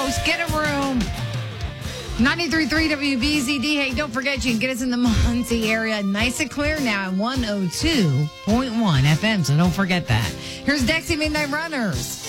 house. Get a room. 93.3 WBZD. Hey, don't forget you can get us in the Muncie area nice and clear now at 102.1 FM, so don't forget that. Here's Dexy Midnight Runners.